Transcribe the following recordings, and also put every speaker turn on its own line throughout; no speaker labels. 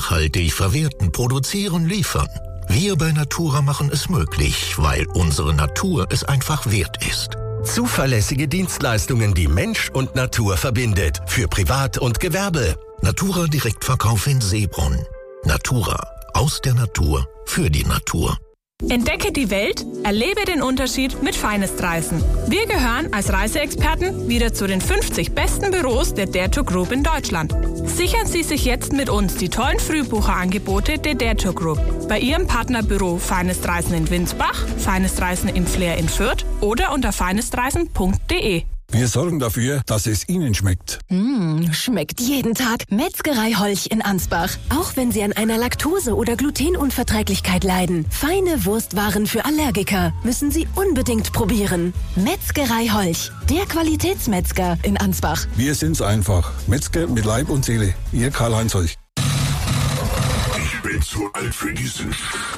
nachhaltig verwerten, produzieren, liefern. Wir bei Natura machen es möglich, weil unsere Natur es einfach wert ist.
Zuverlässige Dienstleistungen, die Mensch und Natur verbindet. Für Privat und Gewerbe.
Natura Direktverkauf in Seebrunn. Natura. Aus der Natur. Für die Natur.
Entdecke die Welt, erlebe den Unterschied mit Finest-Reisen. Wir gehören als Reiseexperten wieder zu den 50 besten Büros der Dare to Group in Deutschland. Sichern Sie sich jetzt mit uns die tollen Frühbucherangebote der Dare to Group. Bei Ihrem Partnerbüro Finest-Reisen in Winsbach, Finest-Reisen im Flair in Fürth oder unter finestreisen.de.
Wir sorgen dafür, dass es Ihnen schmeckt.
Schmeckt jeden Tag. Metzgerei Holch in Ansbach. Auch wenn Sie an einer Laktose- oder Glutenunverträglichkeit leiden. Feine Wurstwaren für Allergiker müssen Sie unbedingt probieren. Metzgerei Holch, der Qualitätsmetzger in Ansbach.
Wir sind's einfach. Metzger mit Leib und Seele. Ihr Karl-Heinz Holch.
Ich bin zu alt für diesen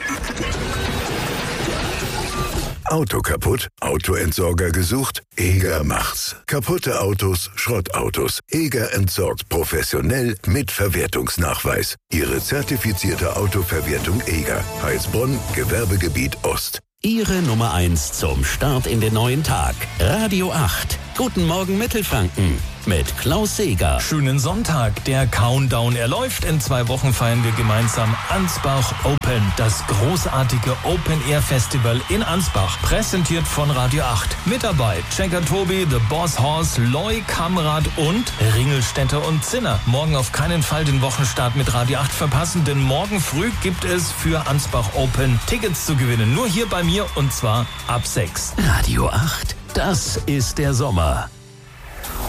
Auto kaputt? Autoentsorger gesucht? Eger macht's. Kaputte Autos, Schrottautos. Eger entsorgt professionell mit Verwertungsnachweis. Ihre zertifizierte Autoverwertung Eger. Heilsbronn, Gewerbegebiet Ost.
Ihre Nummer 1 zum Start in den neuen Tag. Radio 8. Guten Morgen Mittelfranken. Mit Klaus Seeger.
Schönen Sonntag. Der Countdown, er läuft. In 2 Wochen feiern wir gemeinsam Ansbach Open. Das großartige Open-Air-Festival in Ansbach. Präsentiert von Radio 8. Mit dabei Checker Tobi, The Boss Horse, Loy, Kamrad und Ringelstädter und Zinner. Morgen auf keinen Fall den Wochenstart mit Radio 8 verpassen, denn morgen früh gibt es für Ansbach Open Tickets zu gewinnen. Nur hier bei mir und zwar ab 6.
Radio 8. Das ist der Sommer.